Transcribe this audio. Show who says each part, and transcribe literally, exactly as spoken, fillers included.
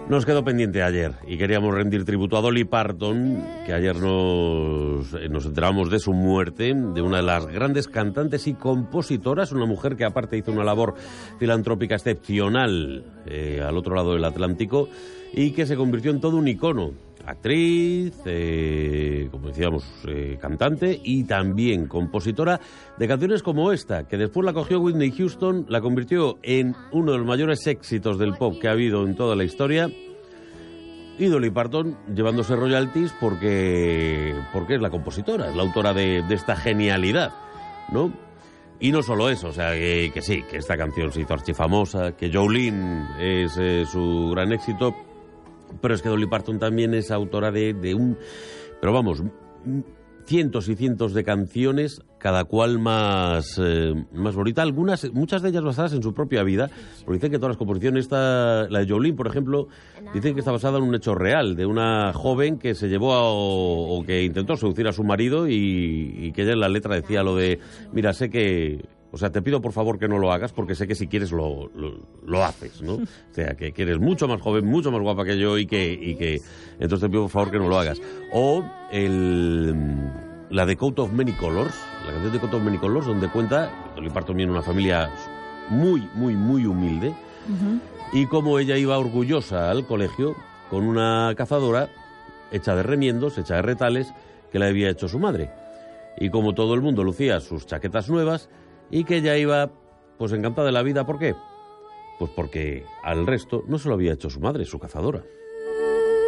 Speaker 1: Nos quedó pendiente ayer y queríamos rendir tributo a Dolly Parton, que ayer nos, nos enteramos de su muerte, de una de las grandes cantantes y compositoras, una mujer que aparte hizo una labor filantrópica excepcional eh, al otro lado del Atlántico y que se convirtió en todo un icono. Actriz, eh, como decíamos, eh, cantante y también compositora de canciones como esta, que después la cogió Whitney Houston, la convirtió en uno de los mayores éxitos del pop que ha habido en toda la historia, y Dolly Parton llevándose royalties porque, porque es la compositora, es la autora de, de esta genialidad, ¿no? Y no solo eso, o sea, que, que sí, que esta canción se hizo archifamosa, que Jolene es eh, su gran éxito. Pero es que Dolly Parton también es autora de, de un... Pero vamos, cientos y cientos de canciones, cada cual más, eh, más bonita. Algunas, muchas de ellas basadas en su propia vida. Porque dicen que todas las composiciones, esta, la de Jolene, por ejemplo, dicen que está basada en un hecho real, de una joven que se llevó a, o, o que intentó seducir a su marido y, y que ella en la letra decía lo de, mira, sé que... O sea, te pido por favor que no lo hagas porque sé que si quieres lo, lo, lo haces, ¿no? O sea, que, que eres mucho más joven, mucho más guapa que yo y que, y que entonces te pido por favor que no lo hagas. O el, la de Coat of Many Colors, la canción de Coat of Many Colors, donde cuenta, Dolly Parton viene de una familia muy, muy, muy humilde, uh-huh. y cómo ella iba orgullosa al colegio con una cazadora hecha de remiendos, hecha de retales, que le había hecho su madre. Y como todo el mundo lucía sus chaquetas nuevas, y que ella iba, pues encantada de la vida. ¿Por qué? Pues porque al resto no se lo había hecho su madre, su cazadora.